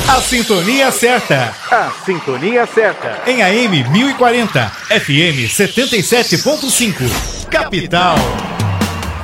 A sintonia certa. A sintonia certa. Em AM 1040, FM 77.5. Capital.